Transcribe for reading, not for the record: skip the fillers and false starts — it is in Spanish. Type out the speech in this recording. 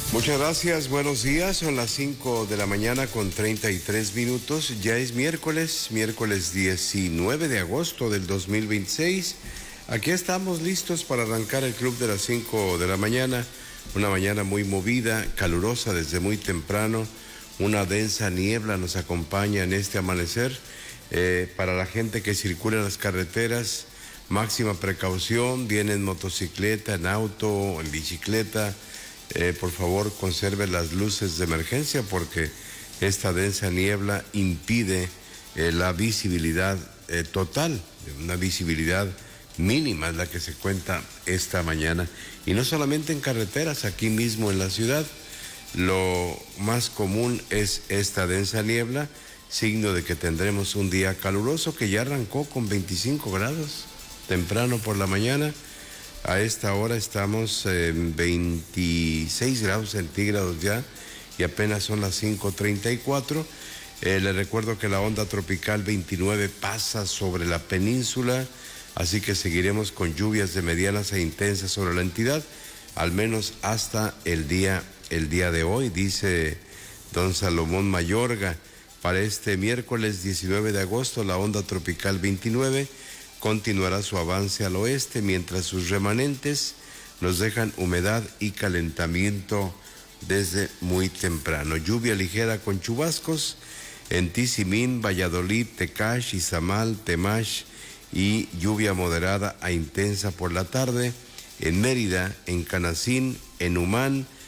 Muchas gracias, buenos días, son las 5 de la mañana con 33 minutos, ya es miércoles 19 de agosto del 2026, aquí estamos listos para arrancar el club de las 5 de la mañana, una mañana muy movida, calurosa desde muy temprano, una densa niebla nos acompaña en este amanecer, para la gente que circula en las carreteras, máxima precaución, viene en motocicleta, en auto, en bicicleta. Por favor, conserve las luces de emergencia porque esta densa niebla impide la visibilidad total, una visibilidad mínima es la que se cuenta esta mañana. Y no solamente en carreteras, aquí mismo en la ciudad, lo más común es esta densa niebla, signo de que tendremos un día caluroso que ya arrancó con 25 grados temprano por la mañana. A esta hora estamos en 26 grados centígrados ya y apenas son las 5:34. Les recuerdo que la onda tropical 29 pasa sobre la península, así que seguiremos con lluvias de medianas e intensas sobre la entidad, al menos hasta el día de hoy, dice don Salomón Mayorga. Para este miércoles 19 de agosto, la onda tropical 29 continuará su avance al oeste, mientras sus remanentes nos dejan humedad y calentamiento desde muy temprano. Lluvia ligera con chubascos en Tizimín, Valladolid, Tecash, Izamal, Temash, y lluvia moderada a intensa por la tarde en Mérida, en Canacín, en Humán,